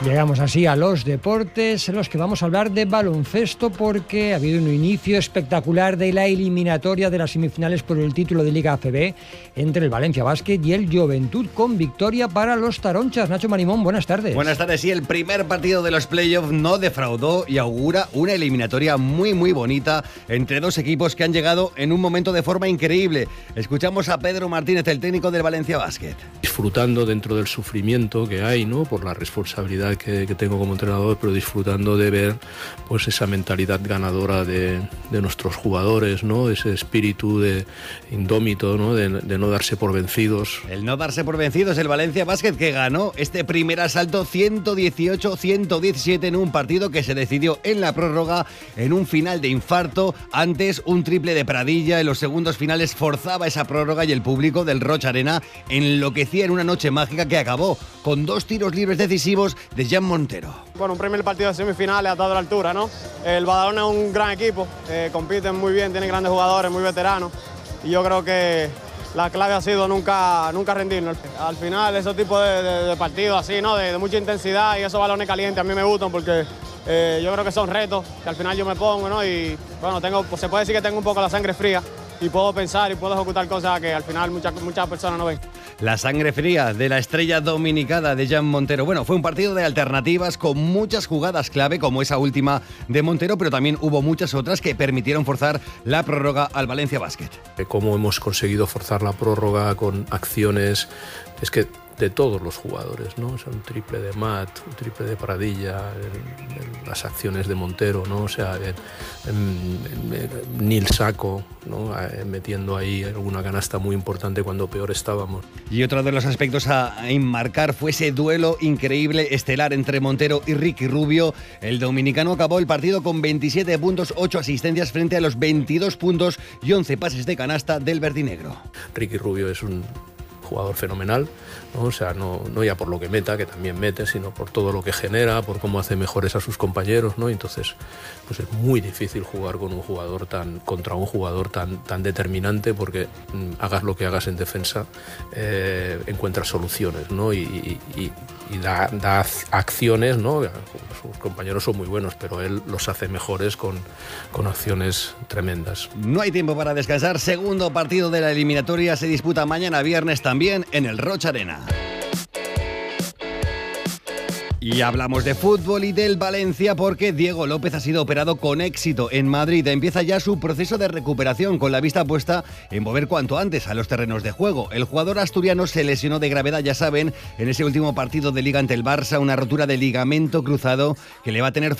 Llegamos así a los deportes en los que vamos a hablar de baloncesto porque ha habido un inicio espectacular de la eliminatoria de las semifinales por el título de Liga ACB entre el Valencia Basket y el Joventut con victoria para los taronchas. Nacho Marimón, buenas tardes. Buenas tardes. Sí, el primer partido de los playoffs no defraudó y augura una eliminatoria muy bonita entre dos equipos que han llegado en un momento de forma increíble. Escuchamos a Pedro Martínez, el técnico del Valencia Basket. Disfrutando dentro del sufrimiento que hay, ¿no?, por la responsabilidad que tengo como entrenador, pero disfrutando de ver pues esa mentalidad ganadora de nuestros jugadores, ¿no?, ese espíritu de indómito, ¿no?, de no darse por vencidos. El no darse por vencidos, el Valencia Basket, que ganó este primer asalto 118-117 en un partido que se decidió en la prórroga en un final de infarto. Antes un triple de Pradilla, en los segundos finales forzaba esa prórroga y el público del Rocha Arena enloquecía en una noche mágica que acabó con dos tiros libres decisivos de Jan Montero. Bueno, un primer partido de semifinales a toda la altura, ¿no? El Badalona es un gran equipo, compiten muy bien, tienen grandes jugadores, muy veteranos, y yo creo que la clave ha sido nunca rendirnos. Al final, esos tipos de partidos así, ¿no?, de mucha intensidad y esos balones calientes a mí me gustan porque yo creo que son retos que al final yo me pongo, ¿no? Y bueno, pues se puede decir que tengo un poco la sangre fría y puedo pensar y puedo ejecutar cosas que al final muchas personas no ven. La sangre fría de la estrella dominicana de Jan Montero. Bueno, fue un partido de alternativas con muchas jugadas clave, como esa última de Montero, pero también hubo muchas otras que permitieron forzar la prórroga al Valencia Basket. Cómo hemos conseguido forzar la prórroga con acciones, es que de todos los jugadores, ¿no? O sea, un triple de Matt, un triple de Pradilla, las acciones de Montero, ¿no? O sea, Nil Saco, ¿no?, metiendo ahí alguna canasta muy importante cuando peor estábamos. Y otro de los aspectos a enmarcar fue ese duelo increíble, estelar entre Montero y Ricky Rubio. El dominicano acabó el partido con 27 puntos, 8 asistencias frente a los 22 puntos y 11 pases de canasta del verdinegro. Ricky Rubio es un jugador fenomenal, ¿no? O sea, no ya por lo que meta, que también mete, sino por todo lo que genera, por cómo hace mejores a sus compañeros, ¿no? Entonces, pues es muy difícil jugar contra un jugador tan determinante, porque hagas lo que hagas en defensa, encuentras soluciones, ¿no? Y da acciones, ¿no? Sus compañeros son muy buenos, pero él los hace mejores con acciones tremendas. No hay tiempo para descansar. Segundo partido de la eliminatoria se disputa mañana viernes también en el Rocha Arena. Y hablamos de fútbol y del Valencia porque Diego López ha sido operado con éxito en Madrid. Empieza ya su proceso de recuperación con la vista puesta en volver cuanto antes a los terrenos de juego. El jugador asturiano se lesionó de gravedad, ya saben, en ese último partido de Liga ante el Barça, una rotura de ligamento cruzado que le va a tener